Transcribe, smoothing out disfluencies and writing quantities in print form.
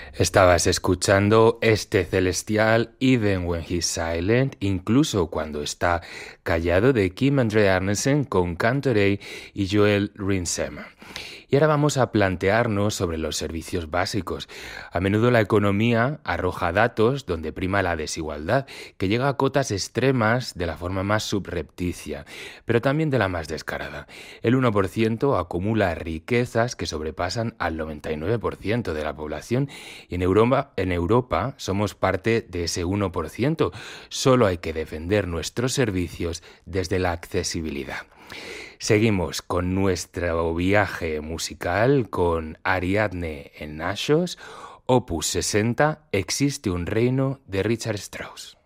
Estabas escuchando este celestial Even When He's Silent, incluso cuando está callado, de Kim André Arnesen con Cantoray y Joel Rinsema. Y ahora vamos a plantearnos sobre los servicios básicos. A menudo la economía arroja datos donde prima la desigualdad, que llega a cotas extremas de la forma más subrepticia, pero también de la más descarada. El 1% acumula riquezas que sobrepasan al 99% de la población y en Europa somos parte de ese 1%. Solo hay que defender nuestros servicios desde la accesibilidad. Seguimos con nuestro viaje musical con Ariadne en Naxos, Opus 60, Existe un reino, de Richard Strauss.